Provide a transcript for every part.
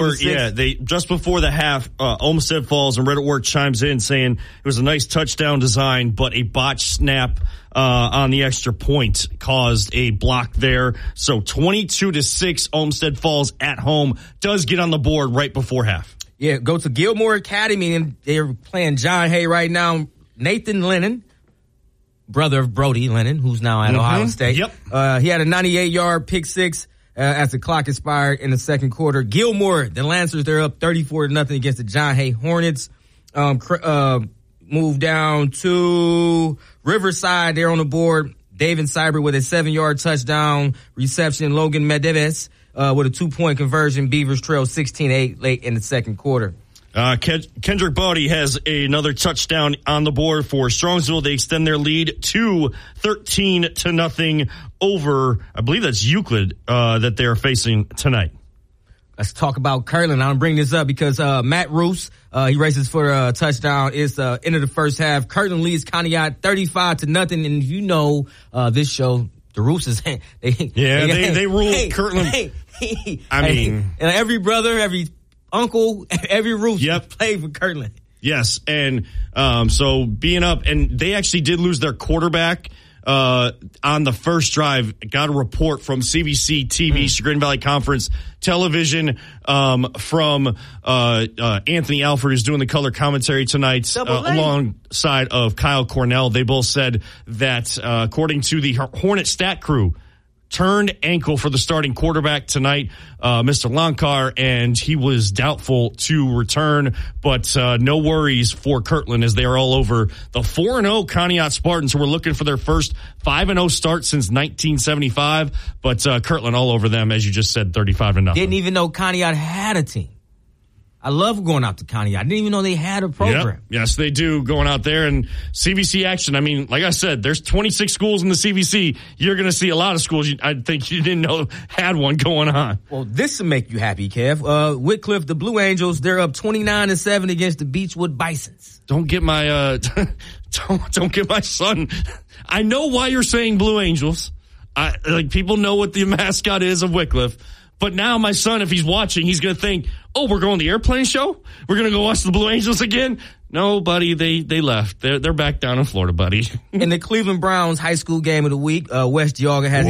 Work, they just before the half, Olmsted Falls and Reddit Work chimes in saying it was a nice touchdown design, but a botched snap on the extra point caused a block there. So 22-6, Olmsted Falls at home does get on the board right before half. Yeah, go to Gilmore Academy, and they're playing John Hay right now. Nathan Lennon, brother of Brody Lennon, who's now at Ohio State. Yep. He had a 98-yard pick six as the clock expired in the second quarter. Gilmore, the Lancers, they're up 34-0 against the John Hay Hornets. Move down to Riverside. They're on the board. David Cyber with a 7-yard touchdown reception. Logan Medeves with a 2-point conversion. Beavers trail 16-8 late in the second quarter. Kendrick Bowdy has another touchdown on the board for Strongsville. They extend their lead to 13-0 over, I believe that's Euclid, that they're facing tonight. Let's talk about Kirtland. I'm bringing this up because Matt Roos, he races for a touchdown. It's end of the first half. Kirtland leads Conneaut 35-0, and you know this show, the Rooses, they rule Kirtland. And every brother, every uncle, every Roos played for Kirtland. Yes, and so being up, and they actually did lose their quarterback on the first drive. Got a report from CVC TV, Chagrin Valley Conference Television, from Anthony Alford, who's doing the color commentary tonight, alongside of Kyle Cornell. They both said that, according to the Hornet stat crew, turned ankle for the starting quarterback tonight, Mr. Lonkar, and he was doubtful to return, but no worries for Kirtland as they are all over the 4-0 Conneaut Spartans, who were looking for their first 5-0 start since 1975, but Kirtland all over them, as you just said, 35-0. Didn't even know Conneaut had a team. I love going out to Conneaut. I didn't even know they had a program. Yep. Yes, they do, going out there. And CVC action, I mean, like I said, there's 26 schools in the CVC. You're going to see a lot of schools I think you didn't know had one going on. Well, this will make you happy, Kev. Whitcliffe, the Blue Angels, they're up 29-7 against the Beechwood Bisons. Don't get my don't get my son. I know why you're saying Blue Angels. People know what the mascot is of Whitcliffe. But now my son, if he's watching, he's going to think, oh, we're going to the airplane show? We're going to go watch the Blue Angels again? No, buddy, they left. They're back down in Florida, buddy. In the Cleveland Browns high school game of the week, West Geauga has a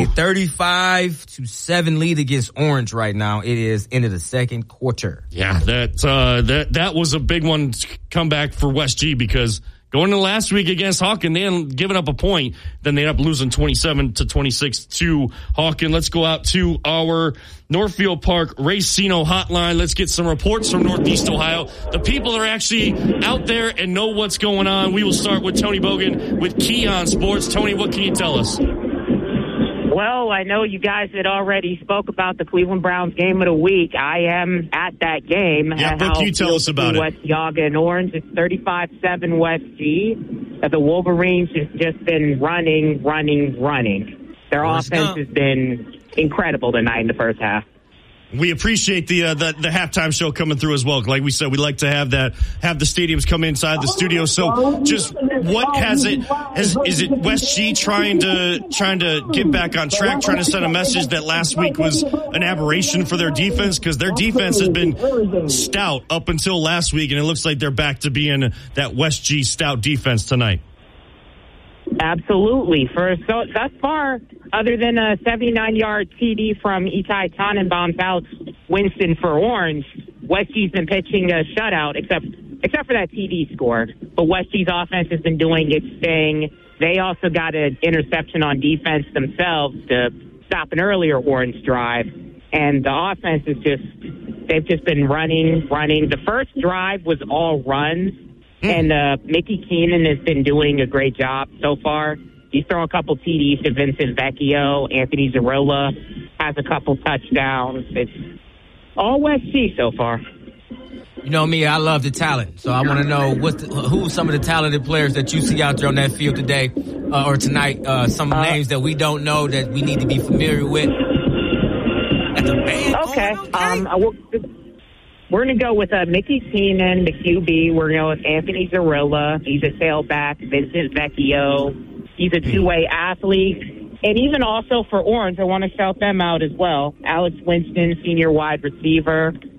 35-7 lead against Orange right now. It is into the second quarter. Yeah, that was a big one comeback for West G, because going to last week against Hawken, they hadn't given up a point. Then they ended up losing 27-26 to Hawken. Let's go out to our Northfield Park Racino hotline. Let's get some reports from Northeast Ohio. The people are actually out there and know what's going on. We will start with Tony Bogan with Keon Sports. Tony, what can you tell us? Well, I know you guys had already spoke about the Cleveland Browns game of the week. I am at that game. Yeah, what can you tell us about it? West Geauga and Orange. It's 35-7 West G. The Wolverines have just been running. Their offense has been incredible tonight in the first half. We appreciate the halftime show coming through as well. Like we said, we like to have the stadiums come inside the studio. So just what is it West G trying to get back on track, trying to send a message that last week was an aberration for their defense? Because their defense has been stout up until last week, and it looks like they're back to being that West G stout defense tonight. Absolutely. Thus far, other than a 79-yard TD from Itai Tannenbaum, Alex Winston for Orange, West G's been pitching a shutout, except for that TD score. But West G's offense has been doing its thing. They also got an interception on defense themselves to stop an earlier Orange drive. And the offense they've just been running. The first drive was all runs. And Mickey Keenan has been doing a great job so far. He's thrown a couple TDs to Vincent Vecchio. Anthony Zarola has a couple touchdowns. It's all West G so far. You know me, I love the talent. So I want to know who some of the talented players that you see out there on that field today or tonight. Some names that we don't know that we need to be familiar with. Okay. We're going to go with Mickey Keenan, the QB. We're going to go with Anthony Zarilla. He's a tailback. Vincent Vecchio. He's a two-way athlete. And even also for Orange, I want to shout them out as well. Alex Winston, senior wide receiver.